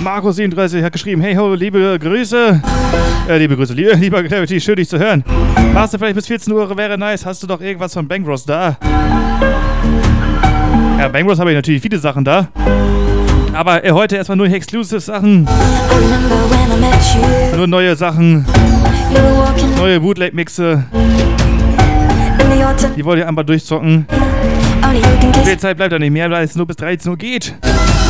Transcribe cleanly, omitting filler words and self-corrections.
Marco37 hat geschrieben, hey ho, lieber Gravity, schön dich zu hören. Machst du vielleicht bis 14 Uhr, wäre nice. Hast du doch irgendwas von Bang Bros da? Ja, Bang Bros habe ich natürlich viele Sachen da. Aber heute erstmal nur Exclusive Sachen. Nur neue Sachen. Neue Bootleg-Mixe. Die wollt ihr einfach durchzocken. Viel Zeit bleibt da nicht mehr, weil es nur bis 13 Uhr geht.